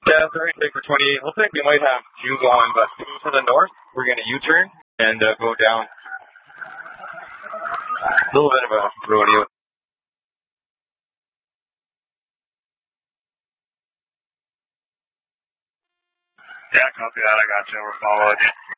Yeah, sorry, take for 28. Looks like we might have two going, but to the north, we're going to U-turn and go down. A little bit of a rodeo. Yeah, copy that. I got you. We're following you.